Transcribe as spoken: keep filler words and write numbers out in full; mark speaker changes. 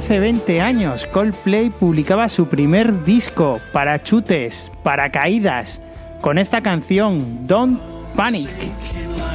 Speaker 1: hace veinte años Coldplay publicaba su primer disco, Parachutes, Paracaídas, con esta canción, Don't Panic.